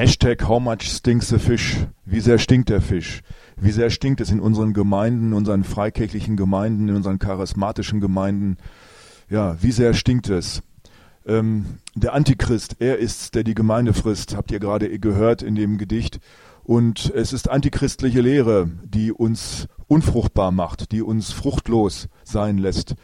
Hashtag How much stinks the fish? Wie sehr stinkt der Fisch? Wie sehr stinkt es in unseren Gemeinden, in unseren freikirchlichen Gemeinden, in unseren charismatischen Gemeinden? Ja, wie sehr stinkt es? Der Antichrist, er ist's, der die Gemeinde frisst, habt ihr gerade gehört in dem Gedicht. Und es ist antichristliche Lehre, die uns unfruchtbar macht, die uns fruchtlos sein lässt.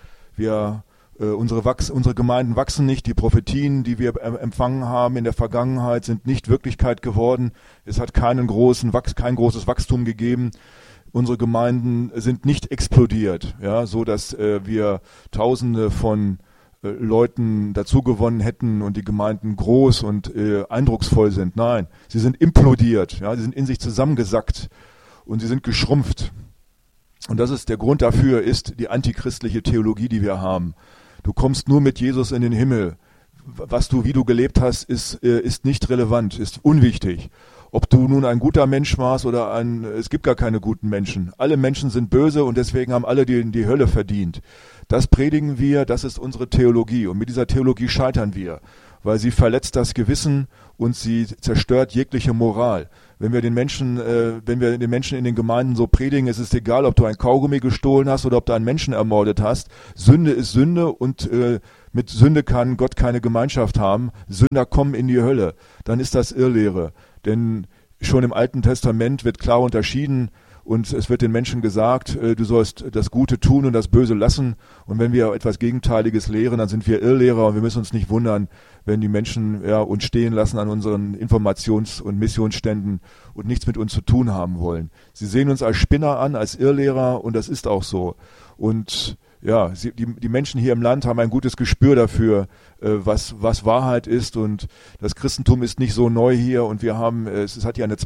Unsere Gemeinden wachsen nicht, die Prophetien, die wir empfangen haben in der Vergangenheit, sind nicht Wirklichkeit geworden. Es hat kein großes Wachstum gegeben. Unsere Gemeinden sind nicht explodiert, ja, so dass wir Tausende von Leuten dazugewonnen hätten und die Gemeinden groß und eindrucksvoll sind. Nein, sie sind implodiert, ja, sie sind in sich zusammengesackt und sie sind geschrumpft. Und das ist der Grund dafür, ist die antichristliche Theologie, die wir haben. Du kommst nur mit Jesus in den Himmel. Wie du gelebt hast, ist nicht relevant, ist unwichtig. Ob du nun ein guter Mensch warst oder es gibt gar keine guten Menschen. Alle Menschen sind böse und deswegen haben alle die Hölle verdient. Das predigen wir, das ist unsere Theologie. Und mit dieser Theologie scheitern wir, weil sie verletzt das Gewissen und sie zerstört jegliche Moral. Wenn wir den Menschen in den Gemeinden so predigen, es ist egal, ob du ein Kaugummi gestohlen hast oder ob du einen Menschen ermordet hast. Sünde ist Sünde und mit Sünde kann Gott keine Gemeinschaft haben. Sünder kommen in die Hölle. Dann ist das Irrlehre. Denn schon im Alten Testament wird klar unterschieden und es wird den Menschen gesagt, du sollst das Gute tun und das Böse lassen. Und wenn wir etwas Gegenteiliges lehren, dann sind wir Irrlehrer und wir müssen uns nicht wundern, wenn die Menschen uns stehen lassen an unseren Informations- und Missionsständen und nichts mit uns zu tun haben wollen. Sie sehen uns als Spinner an, als Irrlehrer und das ist auch so. Und ja, die Menschen hier im Land haben ein gutes Gespür dafür, was Wahrheit ist, und das Christentum ist nicht so neu hier und es hat ja eine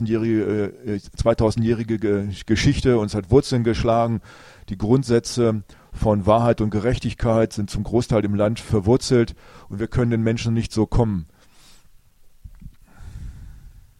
2000-jährige Geschichte und es hat Wurzeln geschlagen. Die Grundsätze von Wahrheit und Gerechtigkeit sind zum Großteil im Land verwurzelt und wir können den Menschen nicht so kommen.